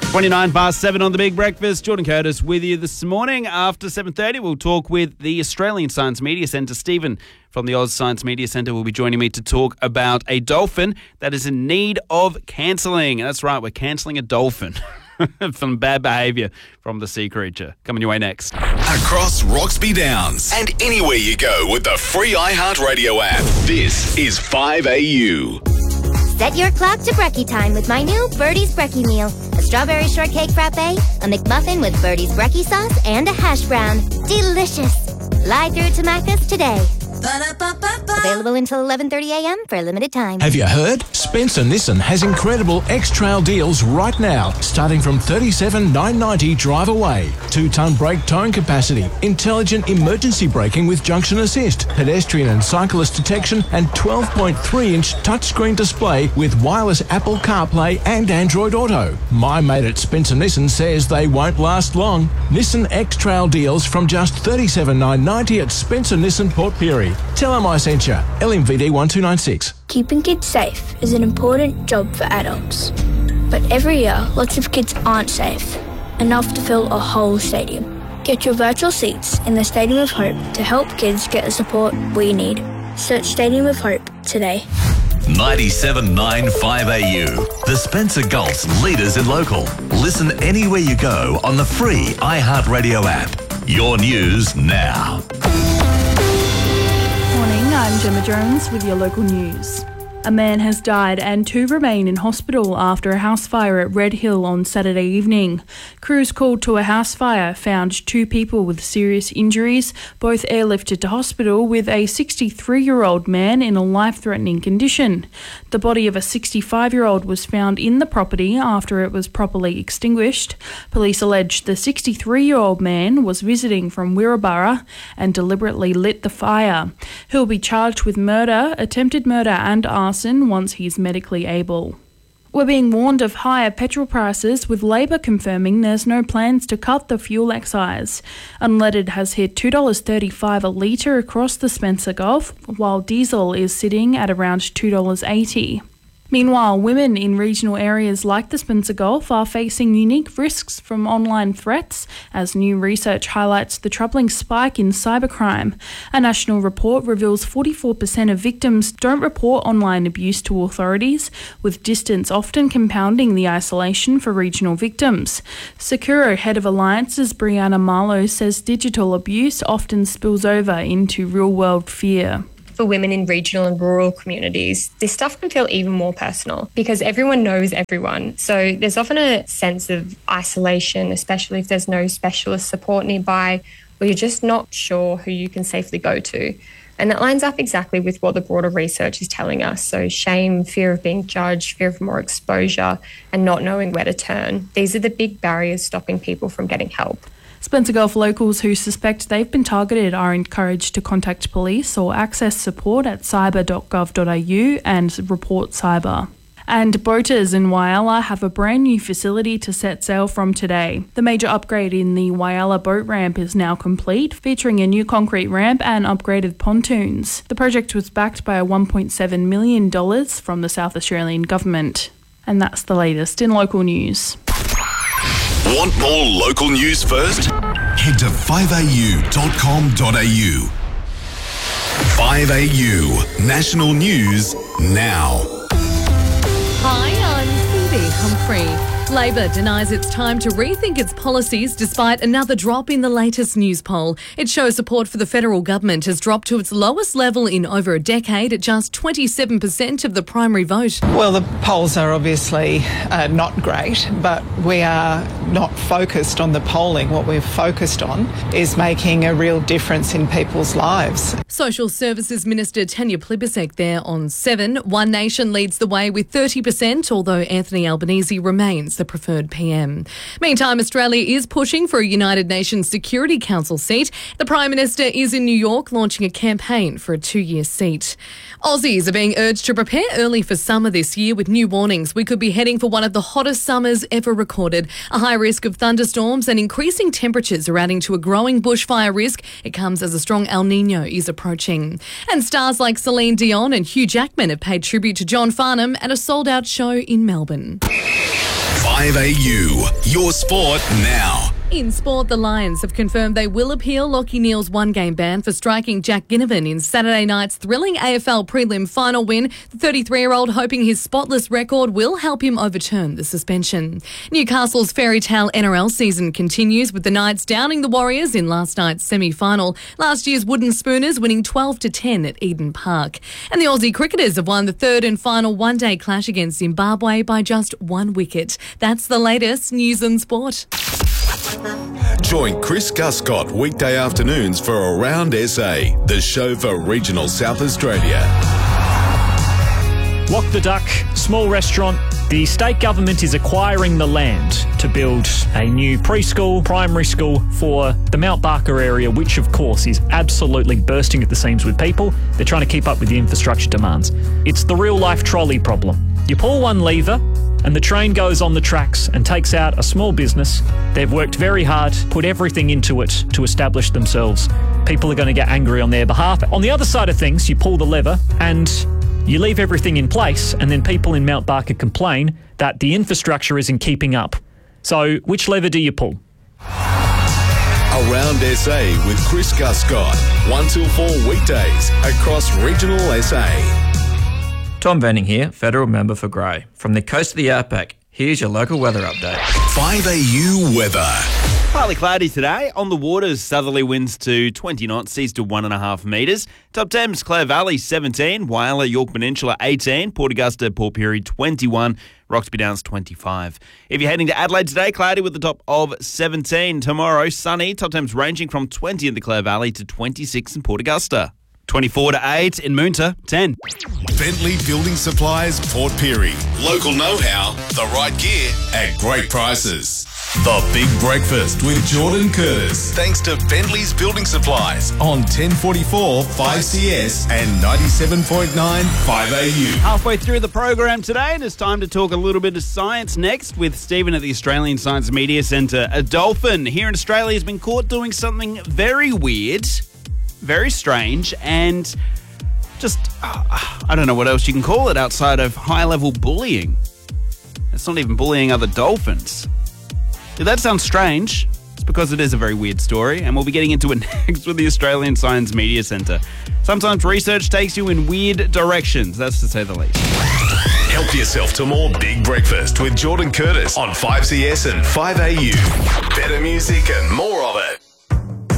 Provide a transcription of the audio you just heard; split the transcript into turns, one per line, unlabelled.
7:29 on The Big Breakfast. Jordan Curtis with you this morning. After 7:30, we'll talk with the Australian Science Media Centre. Stephen from the Oz Science Media Centre will be joining me to talk about a dolphin that is in need of cancelling. That's right, we're cancelling a dolphin from bad behaviour from the sea creature. Coming your way next.
Across Roxby Downs and anywhere you go with the free iHeartRadio app. This is 5AU.
Set your clock to brekkie time with my new Birdie's Brekkie Meal. A strawberry shortcake frappe, a McMuffin with Birdie's Brekkie sauce, and a hash brown. Delicious. Fly through to Macca's today. Available until 11:30 a.m. for a limited time.
Have you heard? Spencer Nissan has incredible X-Trail deals right now, starting from $37,990 drive away. 2-ton brake towing capacity, intelligent emergency braking with junction assist, pedestrian and cyclist detection, and 12.3-inch touchscreen display with wireless Apple CarPlay and Android Auto. My mate at Spencer Nissan says they won't last long. Nissan X-Trail deals from just $37,990 at Spencer Nissan Port Pirie. Tell them I sent you. LMVD 1296.
Keeping kids safe is an important job for adults. But every year, lots of kids aren't safe, enough to fill a whole stadium. Get your virtual seats in the Stadium of Hope to help kids get the support we need. Search Stadium of Hope today.
97.9 5AU. The Spencer Gulf's leaders in local. Listen anywhere you go on the free iHeartRadio app. Your news now.
I'm Gemma Jones with your local news. A man has died and 2 remain in hospital after a house fire at Red Hill on Saturday evening. Crews called to a house fire found 2 people with serious injuries, both airlifted to hospital with a 63-year-old man in a life-threatening condition. The body of a 65-year-old was found in the property after it was properly extinguished. Police alleged the 63-year-old man was visiting from Wirrabara and deliberately lit the fire. He'll be charged with murder, attempted murder and arson once he's medically able. We're being warned of higher petrol prices, with Labor confirming there's no plans to cut the fuel excise. Unleaded has hit $2.35 a litre across the Spencer Gulf, while diesel is sitting at around $2.80. Meanwhile, women in regional areas like the Spencer Gulf are facing unique risks from online threats, as new research highlights the troubling spike in cybercrime. A national report reveals 44% of victims don't report online abuse to authorities, with distance often compounding the isolation for regional victims. Securo head of Alliances Brianna Marlowe says digital abuse often spills over into real-world fear.
For women in regional and rural communities, this stuff can feel even more personal because everyone knows everyone. So there's often a sense of isolation, especially if there's no specialist support nearby, or you're just not sure who you can safely go to. And that lines up exactly with what the broader research is telling us. So shame, fear of being judged, fear of more exposure, and not knowing where to turn. These are the big barriers stopping people from getting help.
Spencer Gulf locals who suspect they've been targeted are encouraged to contact police or access support at cyber.gov.au and report cyber. And boaters in Whyalla have a brand new facility to set sail from today. The major upgrade in the Whyalla boat ramp is now complete, featuring a new concrete ramp and upgraded pontoons. The project was backed by a $1.7 million from the South Australian government. And that's the latest in local news.
Want more local news first? Head to 5au.com.au. 5AU National News now.
Hi, I'm Phoebe Humphrey. Labor denies it's time to rethink its policies despite another drop in the latest news poll. It shows support for the federal government has dropped to its lowest level in over a decade at just 27% of the primary vote.
Well, the polls are obviously not great, but we are not focused on the polling. What we're focused on is making a real difference in people's lives.
Social Services Minister Tanya Plibersek there on 7. One Nation leads the way with 30%, although Anthony Albanese remains the preferred PM. Meantime, Australia is pushing for a United Nations Security Council seat. The Prime Minister is in New York launching a campaign for a 2-year seat. Aussies are being urged to prepare early for summer this year with new warnings. We could be heading for one of the hottest summers ever recorded. A high risk of thunderstorms and increasing temperatures are adding to a growing bushfire risk. It comes as a strong El Nino is approaching. And stars like Celine Dion and Hugh Jackman have paid tribute to John Farnham at a sold-out show in Melbourne.
5AU, your sport now.
In sport, the Lions have confirmed they will appeal Lachie Neale's one-game ban for striking Jack Ginnivan in Saturday night's thrilling AFL prelim final win. The 33-year-old hoping his spotless record will help him overturn the suspension. Newcastle's fairy tale NRL season continues with the Knights downing the Warriors in last night's semi-final. Last year's Wooden Spooners winning 12-10 at Eden Park. And the Aussie cricketers have won the third and final one-day clash against Zimbabwe by just 1 wicket. That's the latest news and sport.
Join Chris Guscott weekday afternoons for Around SA, the show for regional South Australia.
Lock the Duck, small restaurant. The state government is acquiring the land to build a new preschool, primary school for the Mount Barker area, which of course is absolutely bursting at the seams with people. They're trying to keep up with the infrastructure demands. It's the real life trolley problem. You pull one lever and the train goes on the tracks and takes out a small business. They've worked very hard, put everything into it to establish themselves. People are going to get angry on their behalf. On the other side of things, you pull the lever and you leave everything in place, and then people in Mount Barker complain that the infrastructure isn't keeping up. So which lever do you pull?
Around SA with Chris Guscott, 1 till 4 weekdays across regional SA.
Tom Venning here, Federal Member for Grey. From the coast of the Outback, here's your local weather update.
5AU weather.
Partly cloudy today. On the waters, southerly winds to 20 knots, seas to 1.5 metres. Top temps, Clare Valley 17, Whyalla, York Peninsula 18, Port Augusta, Port Pirie 21, Roxby Downs 25. If you're heading to Adelaide today, cloudy with the top of 17. Tomorrow, sunny, top temps ranging from 20 in the Clare Valley to 26 in Port Augusta. 24 to 8 in Moonta, 10.
Bentley Building Supplies, Port Pirie. Local know-how, the right gear at great prices. The Big Breakfast with Jordan Curtis. Thanks to Bentley's Building Supplies on 1044 5CS and 97.9 5AU.
Halfway through the program today, and it's time to talk a little bit of science next with Stephen at the Australian Science Media Centre. A dolphin here in Australia has been caught doing something very weird, very strange, and just, I don't know what else you can call it outside of high-level bullying. It's not even bullying other dolphins. If that sounds strange, it's because it is a very weird story, and we'll be getting into it next with the Australian Science Media Centre. Sometimes research takes you in weird directions, that's to say the least.
Help yourself to more Big Breakfast with Jordan Curtis on 5CS and 5AU. Better music and more of it.